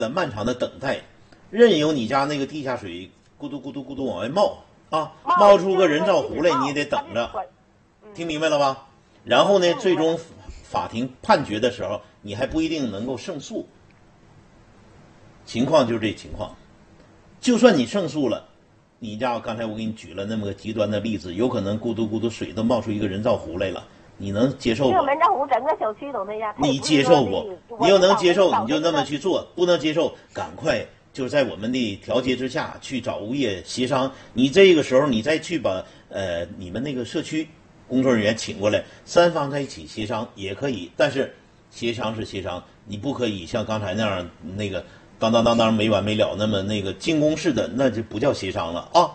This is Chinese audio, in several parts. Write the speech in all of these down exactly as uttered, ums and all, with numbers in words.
的漫长的等待，任由你家那个地下水咕嘟咕嘟咕嘟往外冒啊，冒出个人造湖来，你也得等着，听明白了吧？然后呢，最终法庭判决的时候，你还不一定能够胜诉。情况就是这情况，就算你胜诉了，你家刚才我给你举了那么个极端的例子，有可能咕嘟咕嘟水都冒出一个人造湖来了。你能接受不？ 这个人造湖整个小区都那样。 你接受不？你要能接受，你就那么去做；不能接受，赶快就在我们的调节之下去找物业协商。你这个时候你再去把呃你们那个社区工作人员请过来，三方在一起协商也可以。但是协商是协商，你不可以像刚才那样那个当当当当没完没了，那么那个进攻式的，那就不叫协商了啊。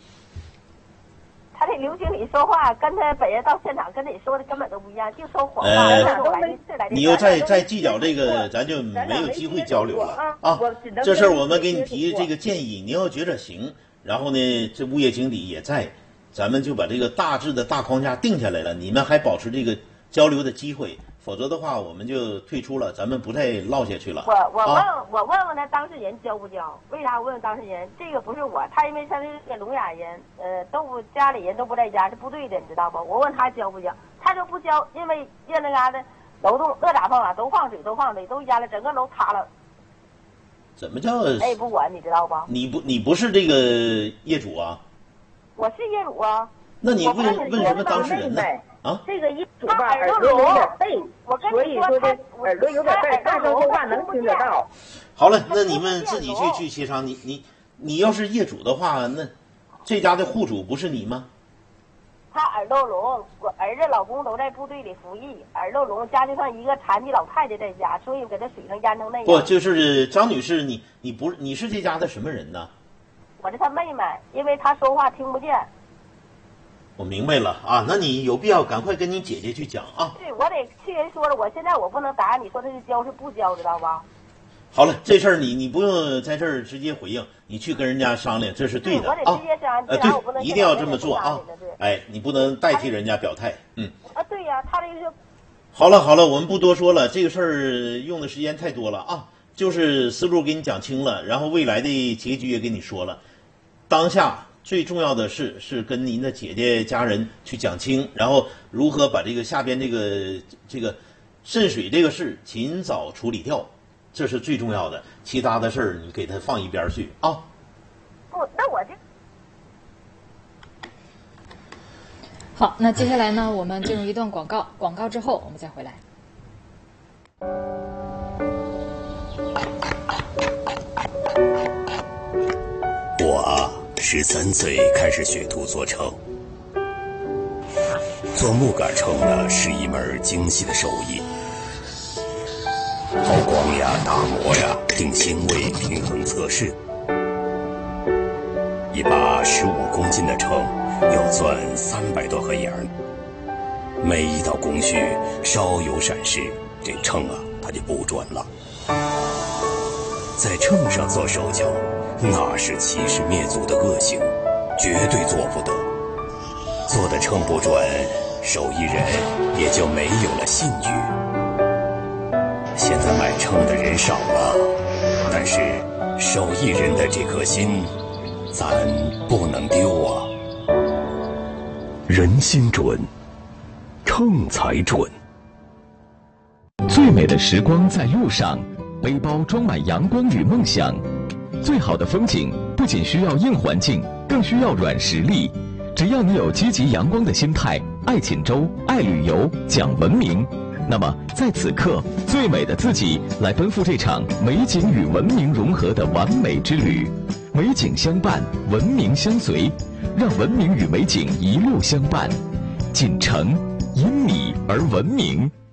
他这刘经理说话跟他本人到现场跟你说的根本都不一样，就说谎话。 呃、你又再再计较这个，咱就没有机会交流了啊！这事儿我们给你提这个建议，你要觉得行，然后呢，这物业经理也在，咱们就把这个大致的大框架定下来了，你们还保持这个交流的机会。否则的话，我们就退出了，咱们不再唠下去了。 我我问、 啊、 我问问他当事人交不交？为啥我问问当事人？这个不是我，他因为他是个聋哑人，呃，都不家里人都不在家，是部队的，你知道不？我问他交不交，他就不交，因为人那嘎达楼栋那咋放啊？都放水，都放水，都淹了，整个楼塌了。 怎么叫？ 哎，不管你知道吧？ 你不你不是这个业主啊？ 我是业主啊。 那你问问什么当事人呢？啊， 这个业主吧，耳朵有点背，所以说这耳朵有点背，大声说话能听得到。 好了，那你们自己去去协商。你你你要是业主的话，那这家的户主不是你吗？ 他耳朵聋，我儿子老公都在部队里服役，耳朵聋，家就剩一个残疾老太太在家，所以给他水上淹成那样。 不，就是张女士，你你不是你是这家的什么人呢？ 我是他妹妹，因为她说话听不见。 我明白了啊，那你有必要赶快跟你姐姐去讲啊。 对，我得去人说了，我现在我不能答你说他是交是不交，知道吧？ 好了，这事儿你你不用在这儿直接回应，你去跟人家商量，这是对的啊。 我得直接商量， 呃，对，一定要这么做啊。哎，你不能代替人家表态，嗯。 啊，对呀、啊，他这个是。 好了好了，我们不多说了，这个事儿用的时间太多了啊。就是思路给你讲清了，然后未来的结局也给你说了，当下。最重要的是，是跟您的姐姐家人去讲清，然后如何把这个下边这个这个渗水这个事尽早处理掉，这是最重要的。其他的事儿你给他放一边去啊。 不，那我这。 好，那接下来呢，我们进入一段广告，广告之后我们再回来。 我啊。十三岁开始学徒做秤，做木杆秤呢是一门精细的手艺，抛光呀、打磨呀、定星位、平衡测试。一把十五公斤的秤要钻三百多盒眼儿，每一道工序稍有闪失，这秤啊它就不准了。在秤上做手脚。那是欺师灭祖的恶行，绝对做不得。做的秤不准，手艺人也就没有了信誉。现在买秤的人少了，但是手艺人的这颗心，咱不能丢啊。 人心准，秤才准。最美的时光在路上，背包装满阳光与梦想。最好的风景不仅需要硬环境，更需要软实力。只要你有积极阳光的心态，爱锦州，爱旅游，讲文明，那么在此刻，最美的自己来奔赴这场美景与文明融合的完美之旅。美景相伴，文明相随，让文明与美景一路相伴。锦城因你而文明。